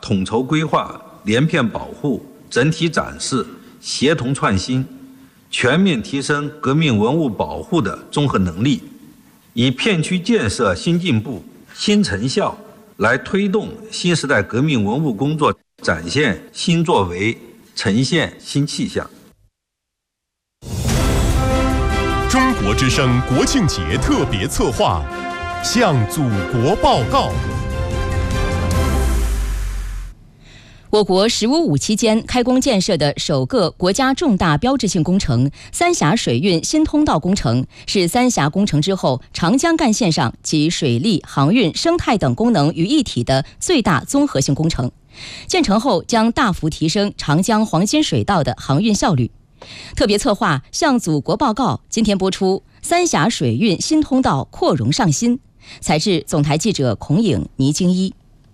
统筹规划、连片保护、整体展示、协同创新，全面提升革命文物保护的综合能力，以片区建设新进步、新成效来推动新时代革命文物工作展现新作为，呈现新气象。 中国之声国庆节特别策划，向祖国报告。 我国“十五五”期间开工建设的首个国家重大标志性工程三峡水运新通道工程，是三峡工程之后长江干线上集水利、航运、生态等功能于一体的最大综合性工程。建成后将大幅提升长江黄金水道的航运效率。特别策划向祖国报告今天播出三峡水运新通道扩容上新，采制总台记者孔颖、倪京一。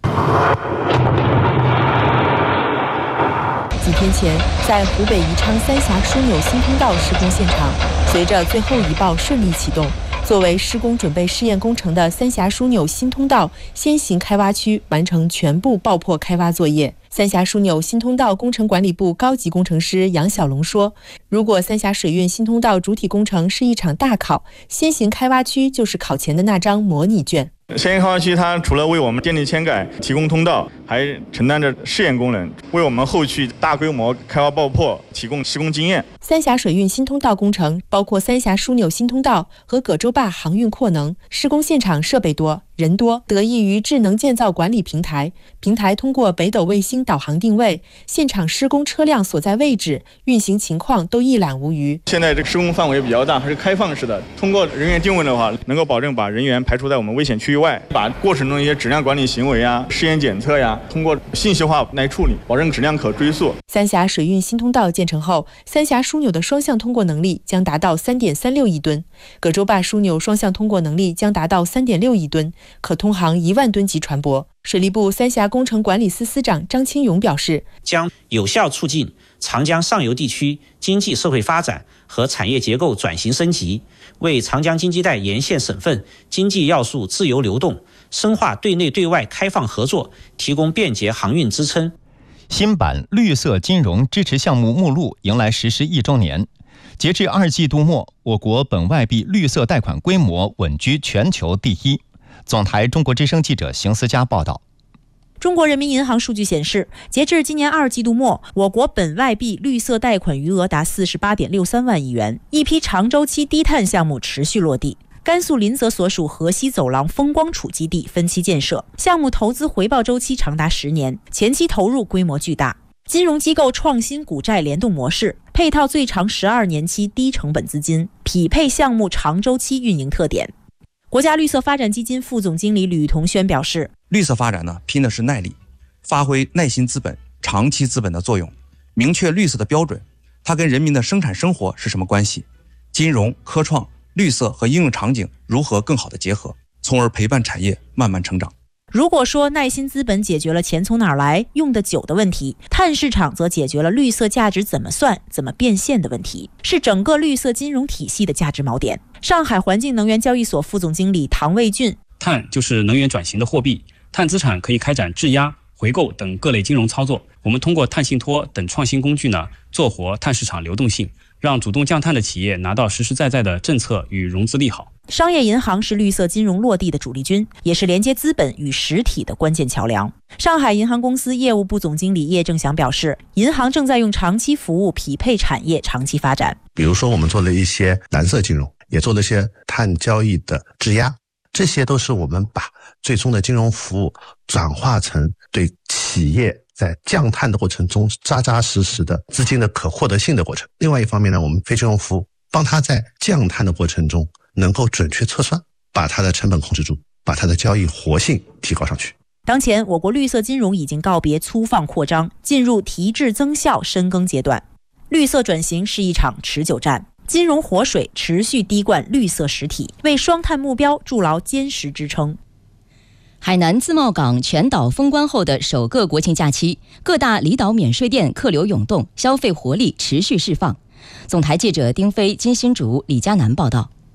几天前，在湖北宜昌三峡枢纽新通道施工现场，随着最后一爆顺利启动，作为施工准备试验工程的三峡枢纽新通道先行开挖区完成全部爆破开挖作业。三峡枢纽新通道工程管理部高级工程师杨小龙说，如果三峡水运新通道主体工程是一场大考，先行开挖区就是考前的那张模拟卷。 先行开挖区它除了为我们电力嵌改提供通道，还承担着试验功能，为我们后续大规模开挖爆破提供施工经验。 三峡水运新通道工程包括三峡枢纽新通道和葛洲坝航运扩能，施工现场设备多、人多，得益于智能建造管理平台。平台通过北斗卫星导航定位，现场施工车辆所在位置、运行情况都一览无余。 现在这个施工范围比较大，还是开放式的。通过人员定位的话，能够保证把人员排除在我们危险区域外，把过程中一些质量管理行为啊、试验检测呀，通过信息化来处理，保证质量可追溯。 三峡水运新通道建成后，三峡枢纽的双向通过能力将达到 3.36 亿吨，葛洲坝枢纽双向通过能力将达到 3.6 亿吨，可通航1万吨级船舶。水利部三峡工程管理司司长张清勇表示， 将有效促进长江上游地区经济社会发展和产业结构转型升级，为长江经济带沿线省份经济要素自由流动、深化对内对外开放合作提供便捷航运支撑。 新版绿色金融支持项目目录迎来实施1周年。截至2季度末，我国本外币绿色贷款规模稳居全球第1。总台中国之声记者邢思佳报道。 中国人民银行数据显示，截至今年2季度末，我国本外币绿色贷款余额达 48.63 万亿元，一批长周期低碳项目持续落地。甘肃临泽所属河西走廊风光储基地分期建设，项目投资回报周期长达10年，前期投入规模巨大。金融机构创新股债联动模式，配套最长12年期低成本资金，匹配项目长周期运营特点。国家绿色发展基金副总经理吕同轩表示， 绿色发展呢，拼的是耐力，发挥耐心资本、长期资本的作用，明确绿色的标准，它跟人民的生产生活是什么关系？金融、科创、绿色和应用场景如何更好的结合，从而陪伴产业慢慢成长。 如果说耐心资本解决了钱从哪儿来、用得久的问题，碳市场则解决了绿色价值怎么算、怎么变现的问题，是整个绿色金融体系的价值锚点。上海环境能源交易所副总经理唐卫俊， 碳就是能源转型的货币，碳资产可以开展质押、回购等各类金融操作。我们通过碳信托等创新工具呢，做活碳市场流动性，让主动降碳的企业拿到实实在在的政策与融资利好。 商业银行是绿色金融落地的主力军，也是连接资本与实体的关键桥梁。上海银行公司业务部总经理叶正祥表示，银行正在用长期服务匹配产业长期发展。 比如说我们做了一些蓝色金融，也做了一些碳交易的质押，这些都是我们把最终的金融服务转化成对企业在降碳的过程中扎扎实实的资金的可获得性的过程。另外一方面呢，我们非金融服务帮他在降碳的过程中能够准确测算，把它的成本控制住，把它的交易活性提高上去。 当前我国绿色金融已经告别粗放扩张，进入提质增效深耕阶段。绿色转型是一场持久战，金融活水持续滴灌绿色实体，为双碳目标筑牢坚实支撑。 海南自贸港全岛封关后的首个国庆假期，各大离岛免税店客流涌动，消费活力持续释放。总台记者丁飞、金新竹、李佳楠报道。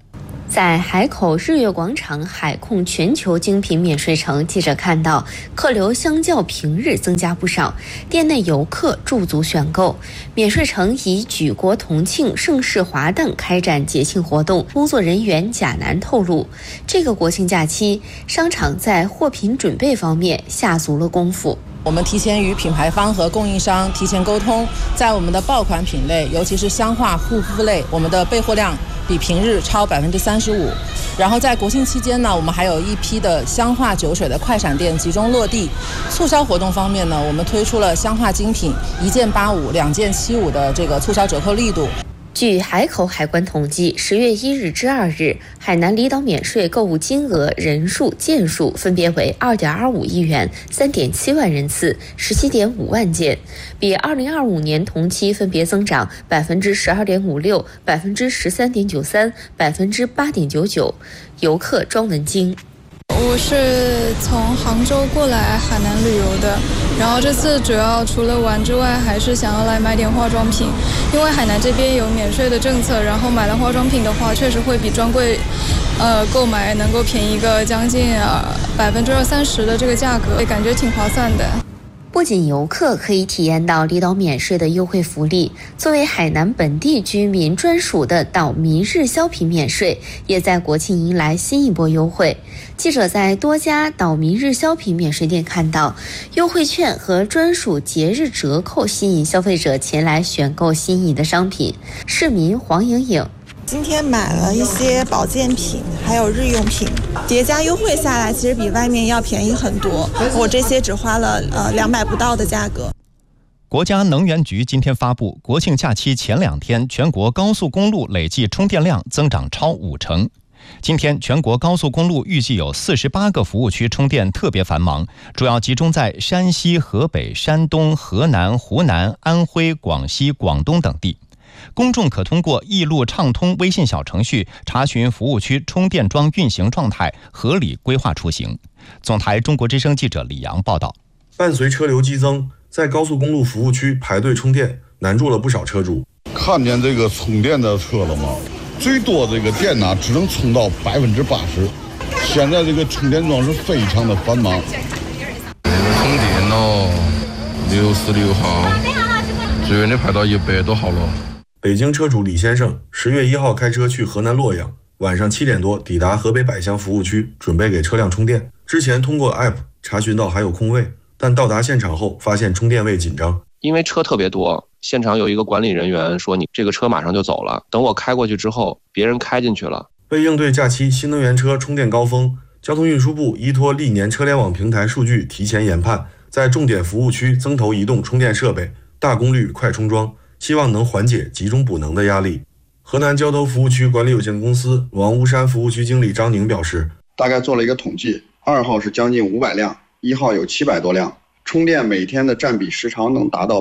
在海口日月广场海控全球精品免税城，记者看到客流相较平日增加不少，店内游客驻足选购。免税城以举国同庆、盛世华诞开展节庆活动。工作人员贾楠透露，这个国庆假期，商场在货品准备方面下足了功夫。 我们提前与品牌方和供应商提前沟通，在我们的爆款品类，尤其是香化护肤类，我们的备货量比平日超35%。然后在国庆期间呢，我们还有一批的香化酒水的快闪店集中落地。促销活动方面呢，我们推出了香化精品1件85、2件75的这个促销折扣力度。 据海口海关统计，10月1日至2日，海南离岛免税购物金额、人数、件数分别为2.25亿元、3.7万人次、17.5万件，比2025年同期分别增长12.56%、13.93%、8.99%。游客庄文晶。 我是从杭州过来海南旅游的，然后这次主要除了玩之外，还是想要来买点化妆品，因为海南这边有免税的政策，然后买了化妆品的话，确实会比专柜购买能够便宜个将近20-30%的这个价格，感觉挺划算的。 不仅游客可以体验到离岛免税的优惠福利，作为海南本地居民专属的岛民日销品免税，也在国庆迎来新一波优惠。记者在多家岛民日销品免税店看到，优惠券和专属节日折扣吸引消费者前来选购心仪的商品。市民黄莹莹。 今天买了一些保健品，还有日用品，叠加优惠下来，其实比外面要便宜很多。我这些只花了200不到的价格。 国家能源局今天发布，国庆假期前2天，全国高速公路累计充电量增长超50%。今天全国高速公路预计有48个服务区充电特别繁忙，主要集中在山西、河北、山东、河南、湖南、安徽、广西、广东等地。公众可通过易路畅通微信小程序查询服务区充电桩运行状态，合理规划出行。总台中国之声记者李阳报道。 伴随车流激增，在高速公路服务区排队充电难住了不少车主。 看见这个充电的车了吗？最多这个电呢只能充到80%，现在这个充电桩是非常的繁忙。 充电了66号，最远的排到100多号了。 北京车主李先生10月1号开车去河南洛阳，晚上7点多抵达河北百乡服务区，准备给车辆充电。之前通过 App 查询到还有空位，但到达现场后发现充电位紧张。 因为车特别多，现场有一个管理人员说你这个车马上就走了，等我开过去之后，别人开进去了。 为应对假期新能源车充电高峰，交通运输部依托历年车联网平台数据提前研判，在重点服务区增投移动充电设备，大功率快充桩，希望能缓解集中补能的压力。河南交投服务区管理有限公司王屋山服务区经理张宁表示， 大概做了一个统计，2号是将近500辆，1号有700多辆，充电每天的占比时长能达到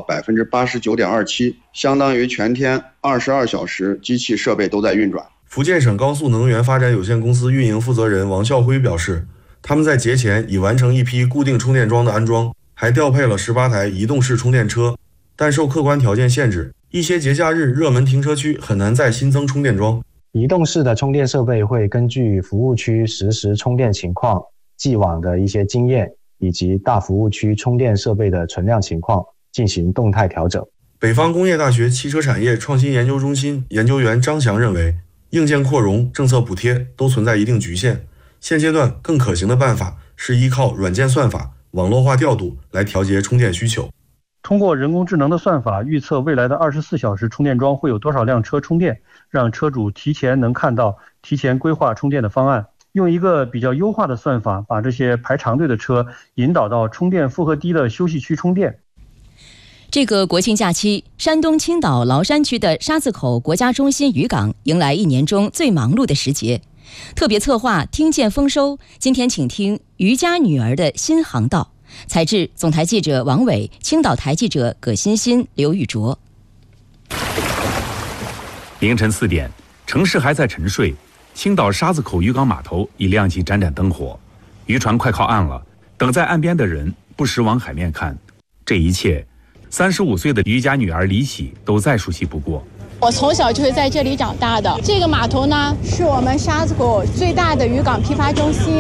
89.27%，相当于全天22小时机器设备都在运转。 福建省高速能源发展有限公司运营负责人王孝辉表示，他们在节前已完成一批固定充电桩的安装，还调配了18台移动式充电车，但受客观条件限制，一些节假日热门停车区很难再新增充电桩。 移动式的充电设备会根据服务区实时充电情况、既往的一些经验以及大服务区充电设备的存量情况进行动态调整。 北方工业大学汽车产业创新研究中心研究员张翔认为，硬件扩容、政策补贴都存在一定局限，现阶段更可行的办法是依靠软件算法、网络化调度来调节充电需求。 通过人工智能的算法预测未来的24小时充电桩会有多少辆车充电，让车主提前能看到、提前规划充电的方案，用一个比较优化的算法把这些排长队的车引导到充电负荷低的休息区充电。 这个国庆假期，山东青岛崂山区的沙子口国家中心渔港迎来1年中最忙碌的时节。特别策划听见丰收，今天请听渔家女儿的新航道。采制总台记者王伟，青岛台记者葛欣欣、刘玉卓。 凌晨4点，城市还在沉睡，青岛沙子口渔港码头已亮起盏盏灯火，渔船快靠岸了，等在岸边的人不时往海面看。这一切，35岁的渔家女儿李喜都再熟悉不过。 我从小就是在这里长大的。这个码头呢，是我们沙子口最大的渔港批发中心。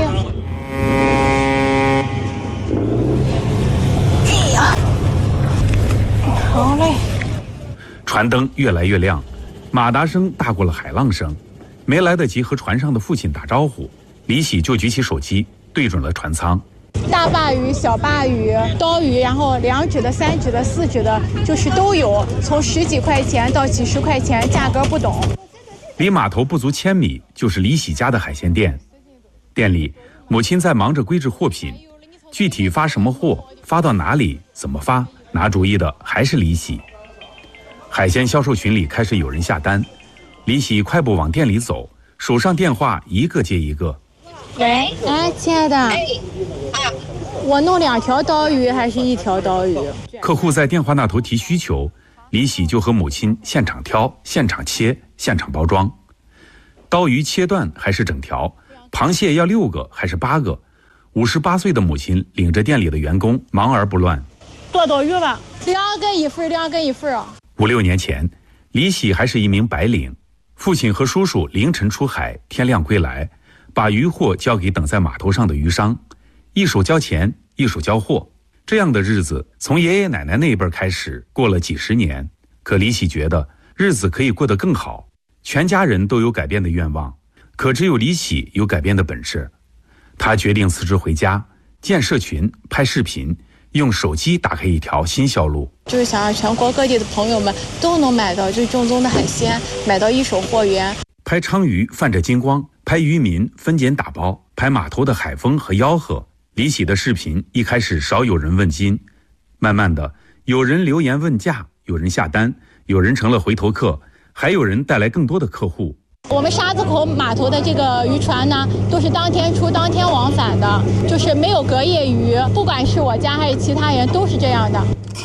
哎呀，好嘞！ 船灯越来越亮，马达声大过了海浪声。没来得及和船上的父亲打招呼，李喜就举起手机对准了船舱。 大鲅鱼、小鲅鱼、刀鱼，然后2指的、3指的、4指的，就是都有，从10几块钱到几十块钱，价格不等。 离码头不足1000米就是李喜家的海鲜店，店里母亲在忙着归置货品，具体发什么货、发到哪里、怎么发，拿主意的还是李喜。海鲜销售群里开始有人下单，李喜快步往店里走，手上电话一个接一个。 喂，哎，亲爱的，我弄2条刀鱼还是1条刀鱼？ 客户在电话那头提需求，李喜就和母亲现场挑、现场切、现场包装。刀鱼切断还是整条？螃蟹要6个还是8个？58岁的母亲领着店里的员工忙而不乱。 多刀鱼吧，2个一份，2个一份啊。 5、6年前，李喜还是一名白领，父亲和叔叔凌晨出海，天亮归来，把渔货交给等在码头上的渔商，一手交钱，一手交货。这样的日子从爷爷奶奶那一辈开始，过了几10年。可李喜觉得日子可以过得更好，全家人都有改变的愿望，可只有李喜有改变的本事。他决定辞职回家，建社群，拍视频，用手机打开一条新销路， 就是想让全国各地的朋友们都能买到最正宗的海鲜，买到一手货源。 拍鲳鱼泛着金光，拍渔民分拣打包，拍码头的海风和吆喝。李喜的视频一开始少有人问津，慢慢的有人留言问价，有人下单，有人成了回头客，还有人带来更多的客户。 我们沙子口码头的这个渔船呢，都是当天出当天往返的，就是没有隔夜渔，不管是我家还是其他人都是这样的。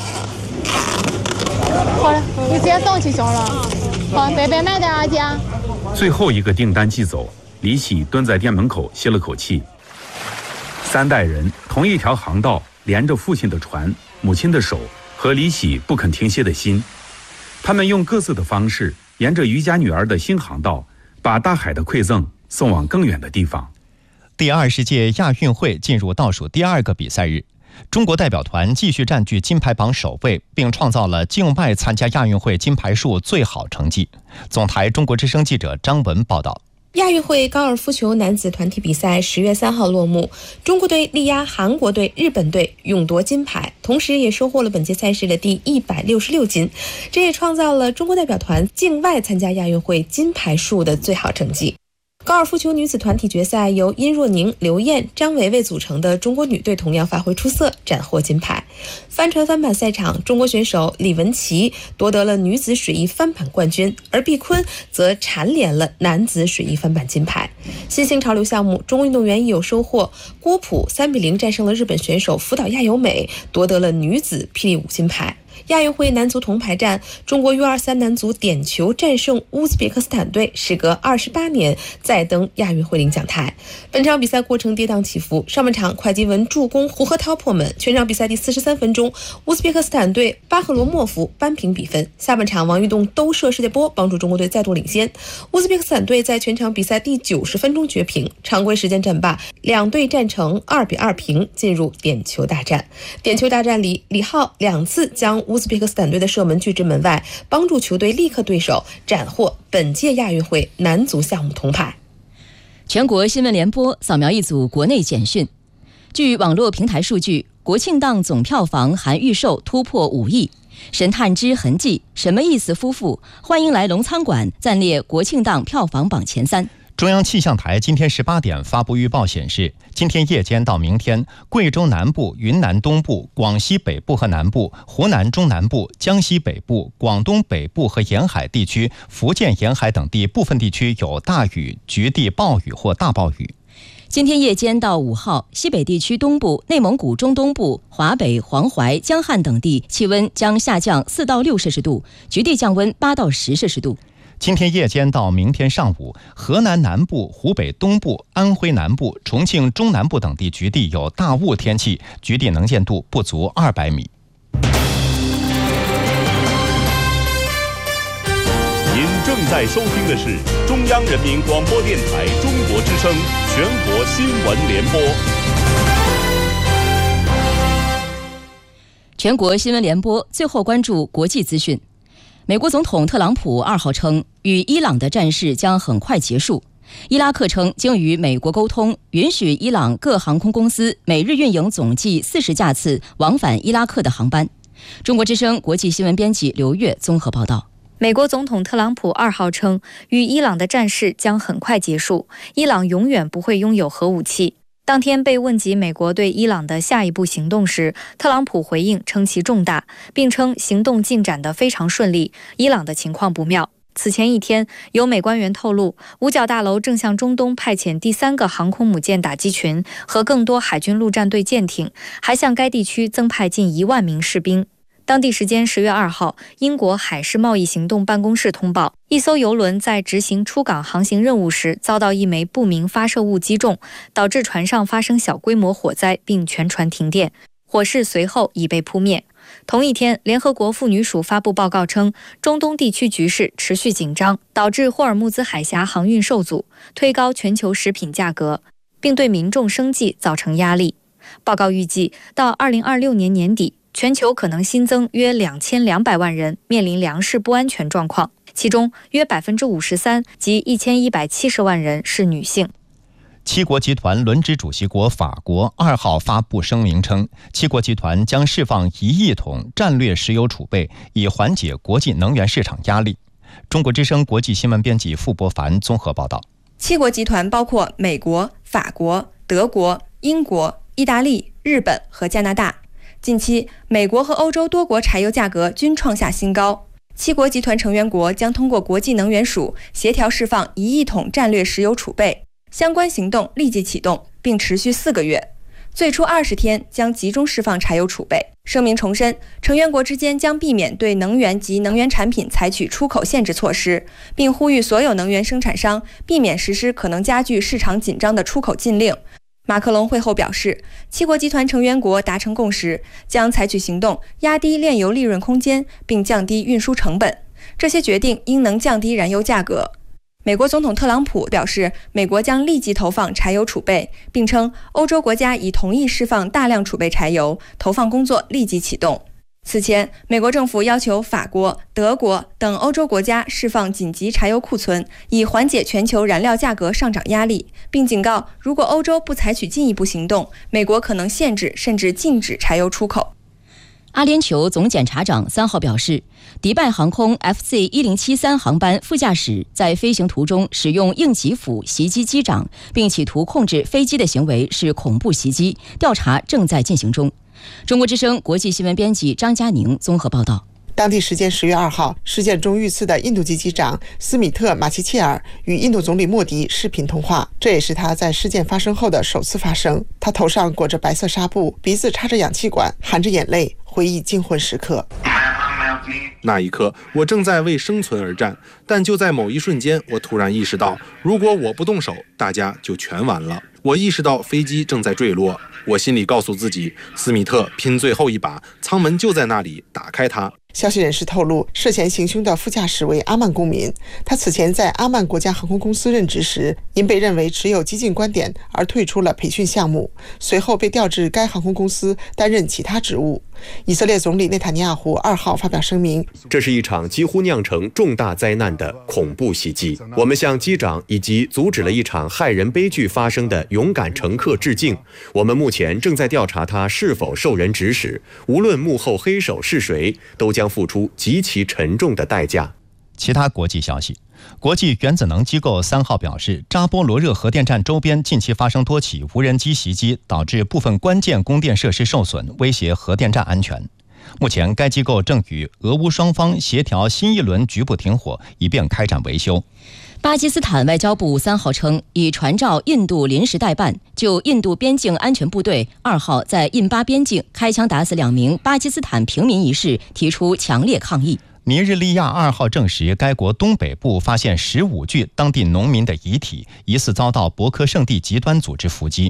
好了，你直接送去行了。好，白白卖点啊，姐。 最后一个订单寄走，李喜蹲在店门口歇了口气。3代人同一条航道，连着父亲的船、母亲的手和李喜不肯停歇的心。他们用各自的方式，沿着渔家女儿的新航道，把大海的馈赠送往更远的地方。 第20届亚运会进入倒数第2个比赛日，中国代表团继续占据金牌榜首位，并创造了境外参加亚运会金牌数最好成绩。总台中国之声记者张文报道。 亚运会高尔夫球男子团体比赛10月3号落幕，中国队力压韩国队、日本队，勇夺金牌，同时也收获了本届赛事的第166金，这也创造了中国代表团境外参加亚运会金牌数的最好成绩。高尔夫球女子团体决赛由殷若宁、刘燕、张维维组成的中国女队同样发挥出色，斩获金牌。帆船翻板赛场，中国选手李文琪夺得了女子水翼翻板冠军，而毕坤则蝉联了男子水翼翻板金牌。新兴潮流项目，中国运动员亦有收获，郭璞3-0战胜了日本选手福岛亚由美，夺得了女子霹雳舞金牌。亚运会男足铜牌战，中国 U23 男足点球战胜乌兹别克斯坦队，时隔28年再登亚运会领奖台。本场比赛过程跌宕起伏，上半场会稽文助攻，胡河涛破门，全场比赛第43分钟，乌兹别克斯坦队巴赫罗莫夫扳平比分。下半场王玉栋兜射世界波，帮助中国队再度领先。乌兹别克斯坦队在全场比赛第90分钟绝平，常规时间战罢，两队战成2-2平，进入点球大战。点球大战里，李浩2次将乌兹别克斯坦队的射门拒之门外，帮助球队力克对手，斩获本届亚运会男足项目铜牌。 全国新闻联播扫描一组国内简讯。据网络平台数据，国庆档总票房含预售突破5亿。神探之痕迹、什么意思夫妇、欢迎来龙餐馆暂列国庆档票房榜前3。 中央气象台今天18点发布预报显示，今天夜间到明天，贵州南部、云南东部、广西北部和南部、湖南中南部、江西北部、广东北部和沿海地区、福建沿海等地部分地区有大雨、局地暴雨或大暴雨。 今天夜间到5号，西北地区东部、内蒙古中东部、华北、黄淮、江汉等地气温将下降4到6摄氏度，局地降温8到10摄氏度。 今天夜间到明天上午，河南南部、湖北东部、安徽南部、重庆中南部等地局地有大雾天气，局地能见度不足200米。 正在收听的是中央人民广播电台中国之声全国新闻联播。 全国新闻联播，最后关注国际资讯。美国总统特朗普2号称，与伊朗的战事将很快结束。伊拉克称经与美国沟通，允许伊朗各航空公司每日运营总计40架次往返伊拉克的航班。中国之声国际新闻编辑刘越综合报道。 美国总统特朗普2号称，与伊朗的战事将很快结束，伊朗永远不会拥有核武器。当天被问及美国对伊朗的下一步行动时，特朗普回应称其重大，并称行动进展得非常顺利，伊朗的情况不妙。此前一天，有美官员透露，五角大楼正向中东派遣第3个航空母舰打击群和更多海军陆战队舰艇，还向该地区增派近1万名士兵。当地时间10月2号，英国海事贸易行动办公室通报，一艘邮轮在执行出港航行任务时遭到一枚不明发射物击中，导致船上发生小规模火灾，并全船停电。火势随后已被扑灭。同一天，联合国妇女署发布报告称，中东地区局势持续紧张，导致霍尔木兹海峡航运受阻，推高全球食品价格，并对民众生计造成压力。报告预计，到2026年年底，全球可能新增约2200万人面临粮食不安全状况，其中约53%即1170万人是女性。 七国集团轮值主席国法国2号发布声明称，七国集团将释放1亿桶战略石油储备，以缓解国际能源市场压力。中国之声国际新闻编辑傅博凡综合报道。 七国集团包括美国、法国、德国、英国、意大利、日本和加拿大。近期，美国和欧洲多国柴油价格均创下新高。七国集团成员国将通过国际能源署协调释放1亿桶战略石油储备。相关行动立即启动，并持续4个月，最初20天将集中释放柴油储备。声明重申，成员国之间将避免对能源及能源产品采取出口限制措施，并呼吁所有能源生产商避免实施可能加剧市场紧张的出口禁令。马克龙会后表示，七国集团成员国达成共识，将采取行动压低炼油利润空间，并降低运输成本。这些决定应能降低燃油价格。美国总统特朗普表示，美国将立即投放柴油储备，并称欧洲国家已同意释放大量储备柴油，投放工作立即启动。此前，美国政府要求法国、德国等欧洲国家释放紧急柴油库存，以缓解全球燃料价格上涨压力，并警告，如果欧洲不采取进一步行动，美国可能限制甚至禁止柴油出口。 阿联酋总检察长3号表示，迪拜航空 FC1073 航班副驾驶在飞行途中使用硬戟斧袭击机长，并企图控制飞机的行为是恐怖袭击，调查正在进行中。中国之声国际新闻编辑张佳宁综合报道。 当地时间10月2号，事件中遇刺的印度籍机长斯米特·马奇切尔与印度总理莫迪视频通话，这也是他在事件发生后的首次发声。他头上裹着白色纱布，鼻子插着氧气管，含着眼泪，回忆惊魂时刻。 那一刻，我正在为生存而战，但就在某一瞬间，我突然意识到，如果我不动手，大家就全完了。我意识到飞机正在坠落，我心里告诉自己，斯米特拼最后一把，舱门就在那里，打开它。 消息人士透露，涉嫌行凶的副驾驶为阿曼公民，他此前在阿曼国家航空公司任职时，因被认为持有激进观点而退出了培训项目，随后被调至该航空公司担任其他职务。以色列总理内塔尼亚胡2号发表声明， 这是一场几乎酿成重大灾难的恐怖袭击，我们向机长以及阻止了一场害人悲剧发生的勇敢乘客致敬。我们目前正在调查他是否受人指使，无论幕后黑手是谁，都将付出极其沉重的代价。 其他国际消息，国际原子能机构3号表示，扎波罗热核电站周边近期发生多起无人机袭击，导致部分关键供电设施受损，威胁核电站安全。目前该机构正与俄乌双方协调新一轮局部停火，以便开展维修。 巴基斯坦外交部3号称，已传召印度临时代办就印度边境安全部队2号在印巴边境开枪打死2名巴基斯坦平民一事提出强烈抗议。 尼日利亚2号证实，该国东北部发现15具当地农民的遗体，疑似遭到博科圣地极端组织伏击。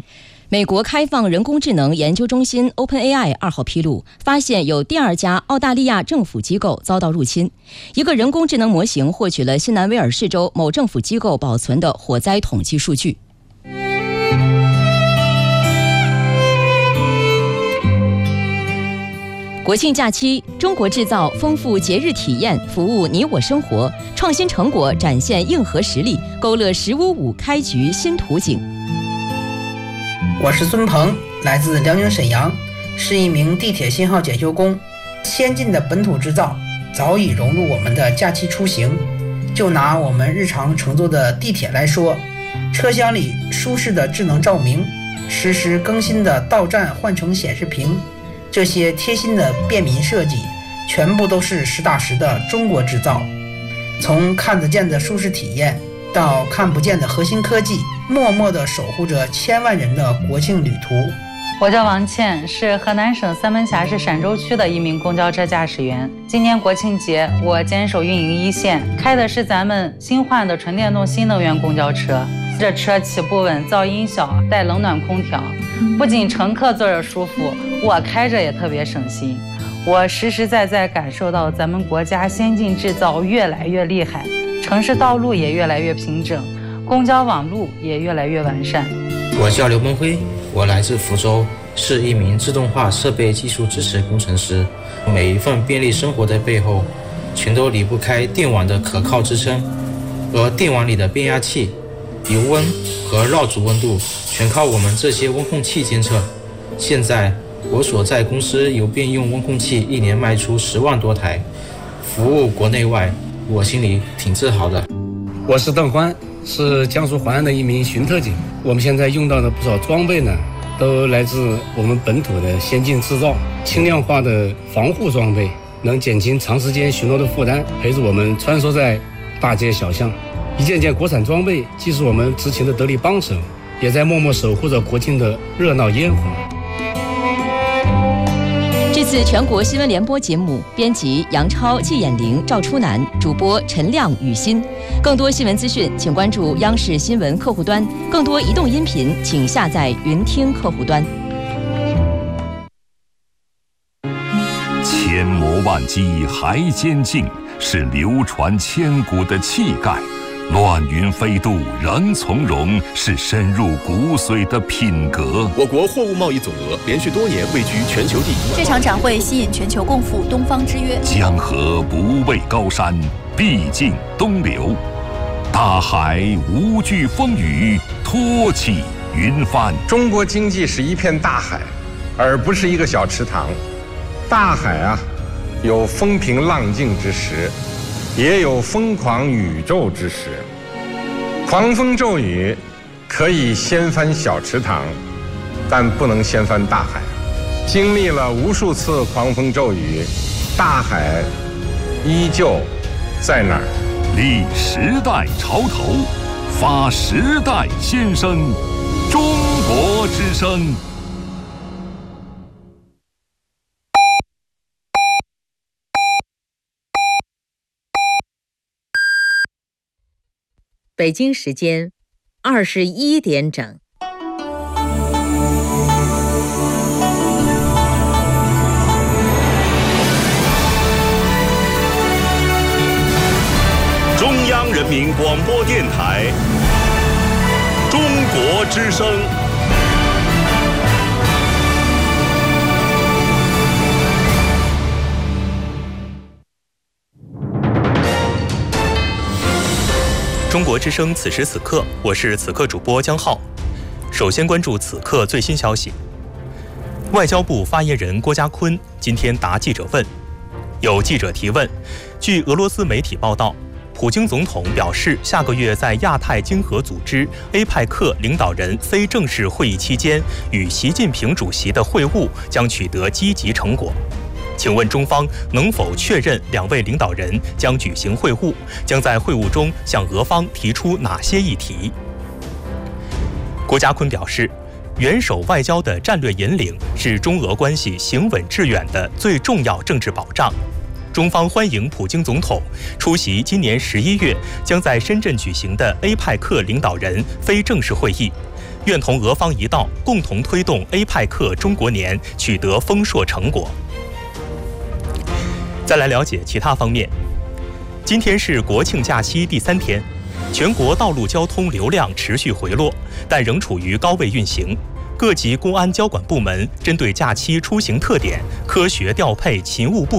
美国开放人工智能研究中心 OpenAI 2号披露，发现有第二家澳大利亚政府机构遭到入侵。一个人工智能模型获取了新南威尔士州某政府机构保存的火灾统计数据。国庆假期，中国制造丰富节日体验，服务你我生活，创新成果展现硬核实力，勾勒“15.5”开局新图景。 我是孙鹏，来自辽宁沈阳，是一名地铁信号检修工。先进的本土制造早已融入我们的假期出行。就拿我们日常乘坐的地铁来说，车厢里舒适的智能照明，实时更新的到站换乘显示屏，这些贴心的便民设计，全部都是实打实的中国制造。从看得见的舒适体验到看不见的核心科技，默默地守护着千万人的国庆旅途。 我叫王倩，是河南省三门峡市陕州区的一名公交车驾驶员。今年国庆节，我坚守运营一线，开的是咱们新换的纯电动新能源公交车。这车起步稳，噪音小，带冷暖空调，不仅乘客坐着舒服，我开着也特别省心。我实实在在感受到咱们国家先进制造越来越厉害，城市道路也越来越平整，公交网路也越来越完善。 我叫刘梦辉，我来自福州，是一名自动化设备技术支持工程师。每一份便利生活的背后，全都离不开电网的可靠支撑，而电网里的变压器、油温和绕组温度全靠我们这些温控器监测。现在我所在公司有便用温控器一年卖出10万多台，服务国内外，我心里挺自豪的。 我是邓欢，是江苏淮安的一名巡特警。我们现在用到的不少装备呢，都来自我们本土的先进制造，轻量化的防护装备，能减轻长时间巡逻的负担，陪着我们穿梭在大街小巷。一件件国产装备既是我们执勤的得力帮手，也在默默守护着国庆的热闹烟火。 这次全国新闻联播节目，编辑杨超、季衍玲、赵初南，主播陈亮、雨欣。更多新闻资讯，请关注央视新闻客户端；更多移动音频，请下载云听客户端。 千磨万击还坚劲，是流传千古的气概；乱云飞渡仍从容，是深入骨髓的品格。 我国货物贸易总额连续多年位居全球第一。 这场展会吸引全球共赴东方之约。 江河不畏高山，必尽东流；大海无惧风雨，托起云帆。 中国经济是一片大海，而不是一个小池塘。大海啊，有风平浪静之时，也有疯狂宇宙之时。狂风骤雨可以掀翻小池塘，但不能掀翻大海。经历了无数次狂风骤雨，大海依旧在那儿。 立时代潮头，发时代先声，中国之声。 北京时间21点整。 中央人民广播电台中国之声。 中国之声此时此刻，我是此刻主播江浩。首先关注此刻最新消息。外交部发言人郭家坤今天答记者问。有记者提问，据俄罗斯媒体报道，普京总统表示，下个月在亚太经合组织 APEC 领导人非正式会议期间，与习近平主席的会晤将取得积极成果。请问中方能否确认两位领导人将举行会晤？将在会晤中向俄方提出哪些议题？郭家坤表示，元首外交的战略引领是中俄关系行稳致远的最重要政治保障。中方欢迎普京总统出席今年11月将在深圳举行的 APEC 领导人非正式会议， 愿同俄方一道，共同推动 APEC 中国年取得丰硕成果。再来了解其他方面。今天是国庆假期第3天，全国道路交通流量持续回落，但仍处于高位运行。各级公安交管部门针对假期出行特点，科学调配勤务部